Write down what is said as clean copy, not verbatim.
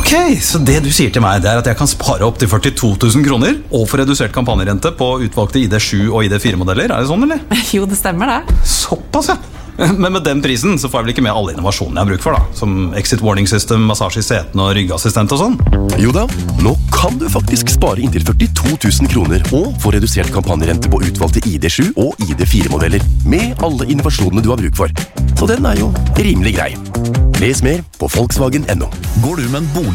Ok, så det du sier til meg, det at jeg kan spare opp til 42 000 kroner og få redusert kampanjerente på utvalgte ID7 og ID4-modeller, det sånn, eller? Jo, det stemmer det. Såpass, ja. Men med den prisen så får jeg vel ikke med alle innovasjonene jeg har bruk for da, som exit warning system, massasje i setene og ryggassistent og sånn. Jo da, nå kan du faktisk spare inntil 42 000 kroner og få redusert kampanjerente på utvalgte ID7 og ID4-modeller med alle innovasjonene du har bruk for. Så den jo rimelig grei. Les mer på Volkswagen.no. Går du med en bolig